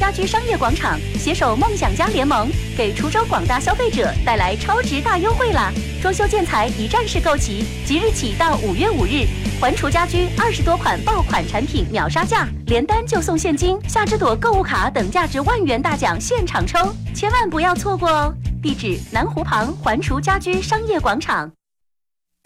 家居商业广场携手梦想家联盟，给滁州广大消费者带来超值大优惠啦！装修建材一站式购齐，即日起到5月5日，环滁家居20多款爆款产品秒杀价，连单就送现金、夏之朵购物卡等价值1万元大奖现场抽，千万不要错过哦！地址：南湖旁环滁家居商业广场。